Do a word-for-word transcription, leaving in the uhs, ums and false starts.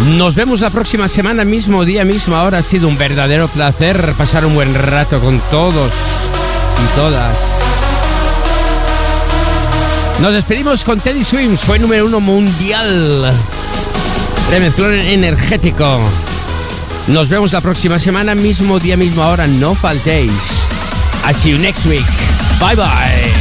Nos vemos la próxima semana, mismo día, misma hora. Ha sido un verdadero placer pasar un buen rato con todos y todas. Nos despedimos con Teddy Swims, fue número uno mundial. Remezclón energético. Nos vemos la próxima semana, mismo día, misma hora. No faltéis. I'll see you next week. Bye bye.